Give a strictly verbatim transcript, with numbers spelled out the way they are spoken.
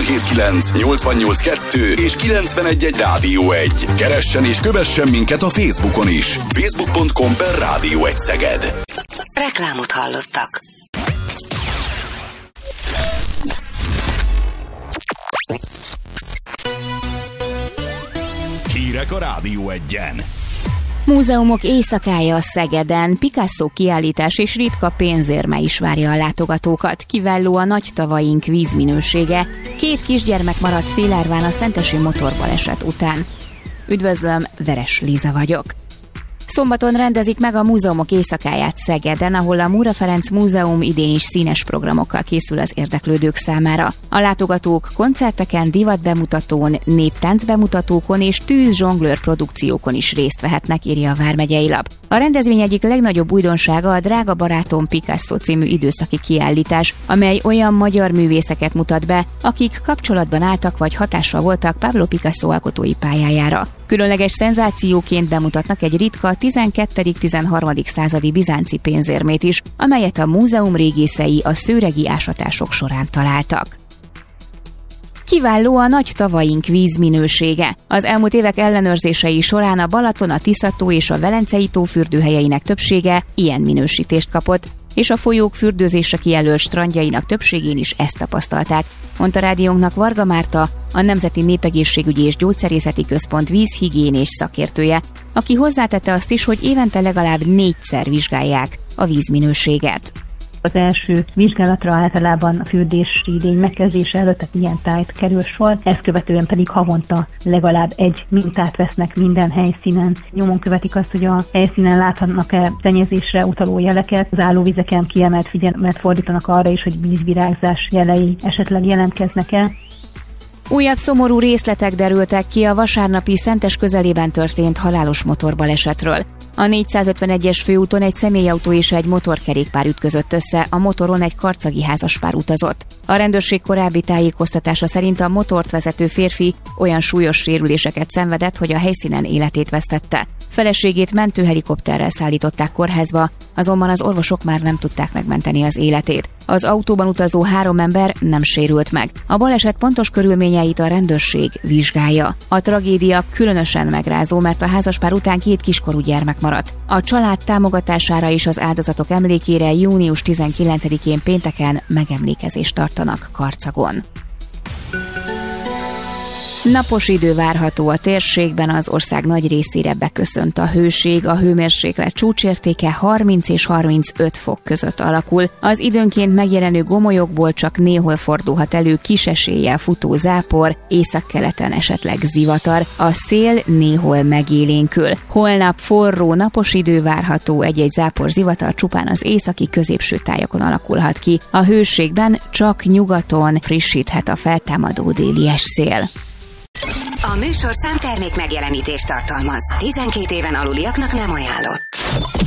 kilenc kilenc, nyolcvannyolc kettő és kilencvenegy egy Rádió egy. Keressen és kövessen minket a Facebookon is. facebook pont com per Rádió egy Szeged. Reklámot hallottak. Hírek a Rádió egyen. Múzeumok éjszakája Szegeden, Picasso kiállítás és ritka pénzérme is várja a látogatókat. Kiváló a nagy tavaink vízminősége. Két kisgyermek maradt félárván a szentesi motorbaleset után. Üdvözlöm, Veres Líza vagyok. Szombaton rendezik meg a múzeumok éjszakáját Szegeden, ahol a Móra Ferenc Múzeum idén is színes programokkal készül az érdeklődők számára. A látogatók koncerteken, divatbemutatón, néptánc bemutatókon és tűz-zsonglőr produkciókon is részt vehetnek, írja a Vármegyei Lap. A rendezvény egyik legnagyobb újdonsága a Drága barátom Picasso című időszaki kiállítás, amely olyan magyar művészeket mutat be, akik kapcsolatban álltak vagy hatással voltak Pablo Picasso alkotói pályájára. Különleges szenzációként bemutatnak egy ritka tizenkettedik-tizenharmadik századi bizánci pénzérmét is, amelyet a múzeum régészei a szőregi ásatások során találtak. Kiváló a nagy tavaink vízminősége. Az elmúlt évek ellenőrzései során a Balaton, a Tisza-tó és a Velencei-tó fürdőhelyeinek többsége ilyen minősítést kapott, és a folyók fürdőzésre kijelölt strandjainak többségén is ezt tapasztalták, mondta rádiónknak Varga Márta, a Nemzeti Népegészségügyi és Gyógyszerészeti Központ vízhigiénés szakértője, aki hozzátette azt is, hogy évente legalább négyszer vizsgálják a vízminőséget. Az első vizsgálatra általában a fürdési idény megkezdése előtt, tehát ilyen tájt kerül sor, ezt követően pedig havonta legalább egy mintát vesznek minden helyszínen. Nyomon követik azt, hogy a helyszínen láthatnak-e szennyezésre utaló jeleket, az állóvizeken kiemelt figyelmet fordítanak arra is, hogy vízvirágzás jelei esetleg jelentkeznek-e. Újabb szomorú részletek derültek ki a vasárnapi Szentes közelében történt halálos motorbalesetről. A négyszázötvenegyes főúton egy személyautó és egy motorkerékpár ütközött össze, a motoron egy karcagi házaspár utazott. A rendőrség korábbi tájékoztatása szerint a motort vezető férfi olyan súlyos sérüléseket szenvedett, hogy a helyszínen életét vesztette. Feleségét mentőhelikopterrel szállították kórházba, azonban az orvosok már nem tudták megmenteni az életét. Az autóban utazó három ember nem sérült meg. A baleset pontos körülményeit a rendőrség vizsgálja. A tragédia különösen megrázó, mert a házaspár után két kiskorú gyermek maradt. A család támogatására és az áldozatok emlékére június tizenkilencedikén pénteken megemlékezést tartanak Karcagon. Napos idő várható a térségben, az ország nagy részére beköszönt a hőség, a hőmérséklet csúcsértéke harminc és harmincöt fok között alakul. Az időnként megjelenő gomolyokból csak néhol fordulhat elő kis eséllyel futó zápor, északkeleten esetleg zivatar, a szél néhol megélénkül. Holnap forró, napos idő várható, egy-egy zápor, zivatar csupán az északi középső tájakon alakulhat ki. A hőségben csak nyugaton frissíthet a feltámadó déli szél. A műsorszám termék megjelenítést tartalmaz. tizenkét éven aluliaknak nem ajánlott.